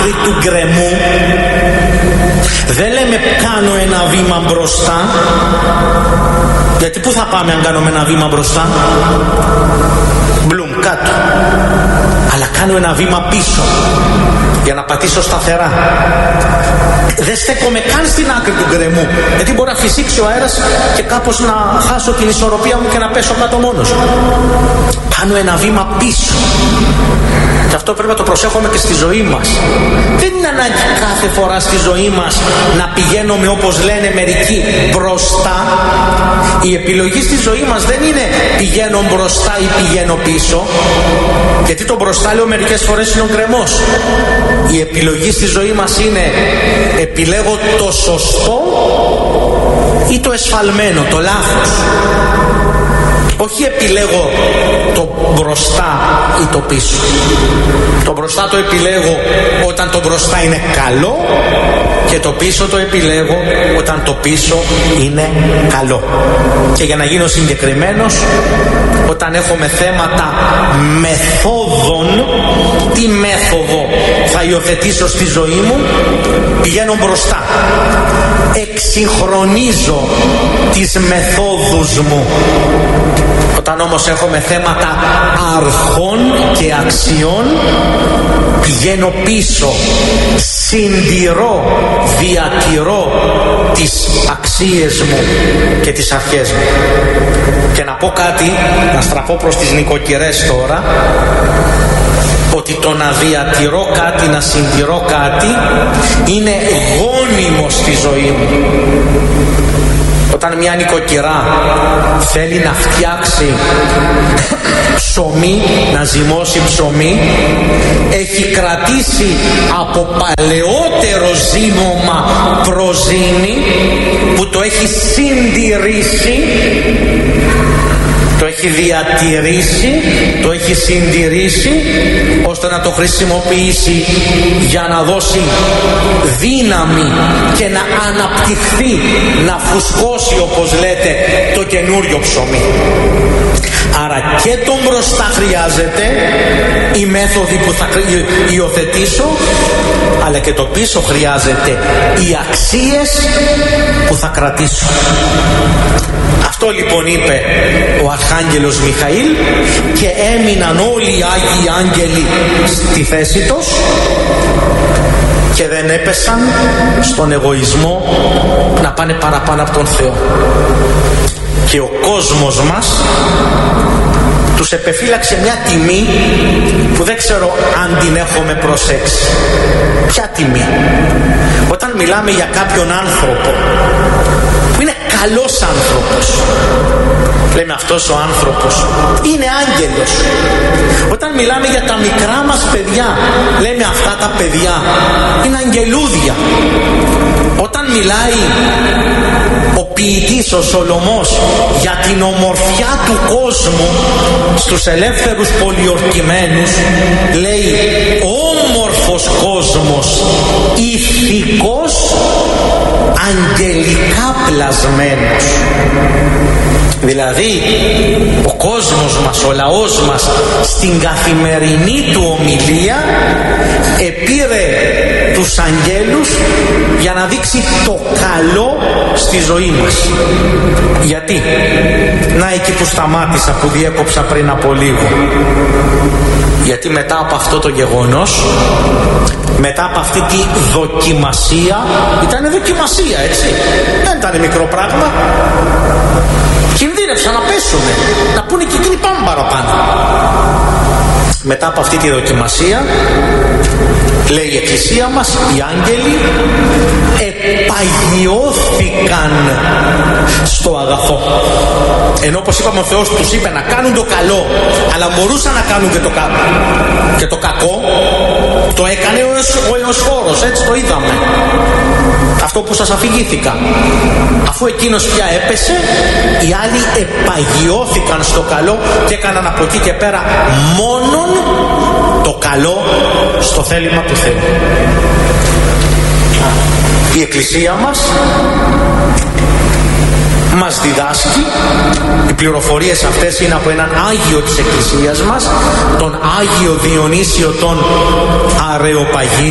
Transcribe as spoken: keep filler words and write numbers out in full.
άκρη του γκρεμού δεν λέμε κάνω ένα βήμα μπροστά, γιατί πού θα πάμε αν κάνουμε ένα βήμα μπροστά? Μπλουμ, κάτω. Αλλά κάνω ένα βήμα πίσω για να πατήσω σταθερά. Δεν στέκομαι καν στην άκρη του γκρεμού, γιατί μπορεί να φυσήξει ο αέρας και κάπως να χάσω την ισορροπία μου και να πέσω κάτω μόνος. Κάνω ένα βήμα πίσω. Και αυτό πρέπει να το προσέχουμε και στη ζωή μας. Δεν είναι ανάγκη κάθε φορά στη ζωή μας να πηγαίνουμε, όπως λένε μερικοί, μπροστά. Η επιλογή στη ζωή μας δεν είναι πηγαίνω μπροστά ή πηγαίνω πίσω, γιατί το μπροστά, λέω, μερικές φορές είναι ο γκρεμός. Η επιλογή στη ζωή μας είναι επιλέγω το σωστό ή το εσφαλμένο, το λάθος. Όχι επιλέγω το μπροστά ή το πίσω. Το μπροστά το επιλέγω όταν το μπροστά είναι καλό και το πίσω το επιλέγω όταν το πίσω είναι καλό. Και για να γίνω συγκεκριμένος, όταν έχουμε θέματα μεθόδων, τι μέθοδο θα υιοθετήσω στη ζωή μου, πηγαίνω μπροστά. Εξυγχρονίζω τις μεθόδους μου. Όταν όμως έχουμε θέματα αρχών και αξιών, πηγαίνω πίσω, συντηρώ, διατηρώ τις αξίες μου και τις αρχές μου. Και να πω κάτι, να στραφώ προς τις νοικοκυρές τώρα, ότι το να διατηρώ κάτι, να συντηρώ κάτι, είναι γόνιμο στη ζωή μου. Όταν μια νοικοκυρά θέλει να φτιάξει ψωμί, να ζυμώσει ψωμί, έχει κρατήσει από παλαιότερο ζύμωμα προζύμι που το έχει συντηρήσει, το έχει διατηρήσει, το έχει συντηρήσει, ώστε να το χρησιμοποιήσει για να δώσει δύναμη και να αναπτυχθεί, να φουσκώσει, όπως λέτε, το καινούριο ψωμί. Άρα και τον μπροστά χρειάζεται, η μέθοδοι που θα υιοθετήσω, αλλά και το πίσω χρειάζεται, οι αξίες που θα κρατήσω. Αυτό λοιπόν είπε ο Αρχάγγελος Μιχαήλ, και έμειναν όλοι οι Άγιοι Άγγελοι στη θέση τους και δεν έπεσαν στον εγωισμό να πάνε παραπάνω από τον Θεό. Και ο κόσμος μας τους επεφύλαξε μια τιμή που δεν ξέρω αν την έχουμε προσέξει. Ποια τιμή? Όταν μιλάμε για κάποιον άνθρωπο που είναι καλός άνθρωπος, λέμε αυτός ο άνθρωπος είναι άγγελος. Όταν μιλάμε για τα μικρά μας παιδιά, λέμε αυτά τα παιδιά είναι αγγελούδια. Όταν μιλάει ο ποιητής, ο Σολομός, για την ομορφιά του κόσμου στους ελεύθερους πολιορκημένους, λέει όμορφος κόσμος, ηθικός, αγγελικά πλασμένος. Δηλαδή ο κόσμος μας, ο λαός μας, στην καθημερινή του ομιλία επήρε τους αγγέλους για να δείξει το καλό στη ζωή μας. Γιατί? Να, εκεί που σταμάτησα, που διέκοψα πριν από λίγο. Γιατί μετά από αυτό το γεγονός, μετά από αυτή τη δοκιμασία, ήταν δοκιμασία, έτσι, δεν ήταν μικρό πράγμα, κινδύνευσαν να πέσουνε, να πούνε και εκείνοι πάμε παραπάνω. Μετά από αυτή τη δοκιμασία, λέει η Εκκλησία μας, οι άγγελοι επαγιώθηκαν στο αγαθό. Ενώ, όπως είπαμε, ο Θεός τους είπε να κάνουν το καλό, αλλά μπορούσαν να κάνουν και το, κα... και το κακό. Το έκανε ο, Εωσ... ο Εωσφόρος, έτσι το είδαμε, αυτό που σας αφηγήθηκα. Αφού εκείνος πια έπεσε, οι άλλοι επαγιώθηκαν στο καλό και έκαναν από εκεί και πέρα μόνον το καλό στο θέλημα του Θεού. Η Εκκλησία μας μας διδάσκει, οι πληροφορίες αυτές είναι από έναν Άγιο της Εκκλησίας μας, τον Άγιο Διονύσιο τον Αρεοπαγίτη,